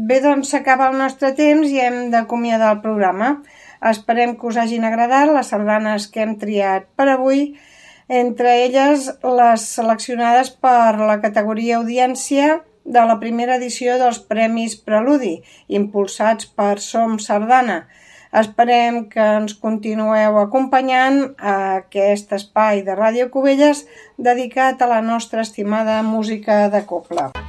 Bé, doncs s'acaba el nostre temps i hem d'acomiadar el programa. Esperem que us hagin agradat les sardanes que hem triat per avui, entre elles les seleccionades per la categoria audiència de la primera edició dels Premis Preludi, impulsats per Som Sardana. Esperem que ens continueu acompanyant a aquest espai de Ràdio Cubelles dedicat a la nostra estimada música de cobla.